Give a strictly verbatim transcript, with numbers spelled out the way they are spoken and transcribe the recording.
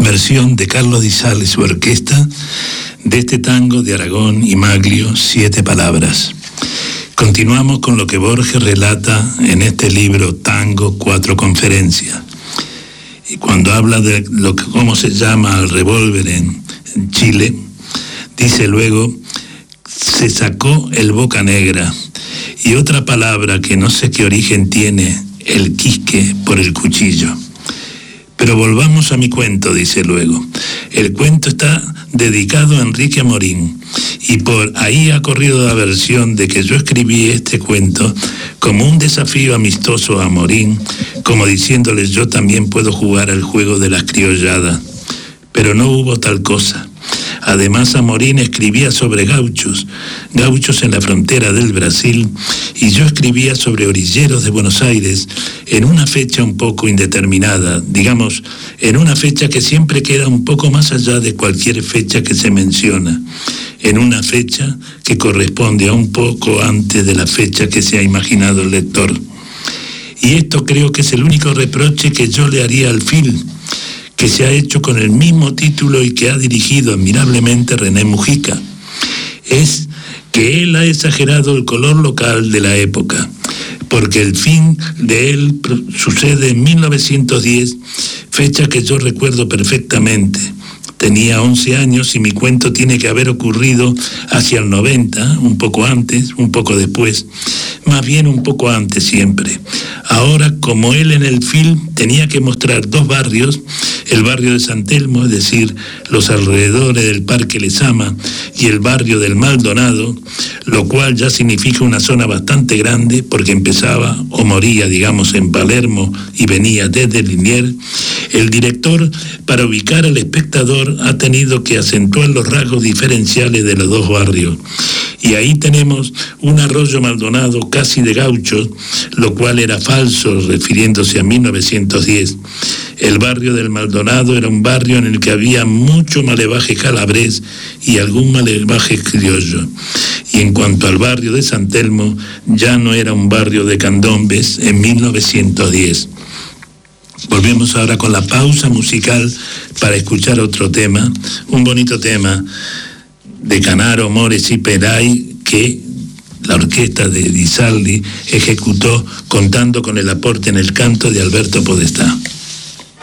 versión de Carlos Di Sale y su orquesta de este tango de Aragón y Maglio, Siete Palabras. Continuamos con lo que Borges relata en este libro Tango, Cuatro Conferencias. Y cuando habla de lo que, cómo se llama el revólver en, en Chile, dice luego, se sacó el Boca Negra, y otra palabra que no sé qué origen tiene, el quisque por el cuchillo. Pero volvamos a mi cuento, dice luego. El cuento está dedicado a Enrique Amorín, y por ahí ha corrido la versión de que yo escribí este cuento como un desafío amistoso a Amorín, como diciéndoles yo también puedo jugar al juego de las criolladas. Pero no hubo tal cosa. Además, Amorín escribía sobre gauchos, gauchos en la frontera del Brasil, y yo escribía sobre orilleros de Buenos Aires en una fecha un poco indeterminada, digamos, en una fecha que siempre queda un poco más allá de cualquier fecha que se menciona, en una fecha que corresponde a un poco antes de la fecha que se ha imaginado el lector. Y esto creo que es el único reproche que yo le haría al film, que se ha hecho con el mismo título y que ha dirigido admirablemente René Mujica, es que él ha exagerado el color local de la época, porque el fin de él sucede en mil novecientos diez, fecha que yo recuerdo perfectamente. Tenía once años y mi cuento tiene que haber ocurrido hacia el noventa, un poco antes, un poco después, más bien un poco antes siempre. Ahora, como él en el film tenía que mostrar dos barrios, el barrio de San Telmo, es decir, los alrededores del Parque Lezama, y el barrio del Maldonado, lo cual ya significa una zona bastante grande porque empezaba o moría, digamos, en Palermo y venía desde Liniers, el director, para ubicar al espectador, ha tenido que acentuar los rasgos diferenciales de los dos barrios. Y ahí tenemos un arroyo Maldonado casi de gauchos, lo cual era falso refiriéndose a mil novecientos diez. El barrio del Maldonado era un barrio en el que había mucho malevaje calabrés y algún malevaje criollo. Y en cuanto al barrio de San Telmo, ya no era un barrio de candombes en mil novecientos diez. Volvemos ahora con la pausa musical para escuchar otro tema, un bonito tema de Canaro, Mores y Peray, que la orquesta de Di Sarli ejecutó contando con el aporte en el canto de Alberto Podestá.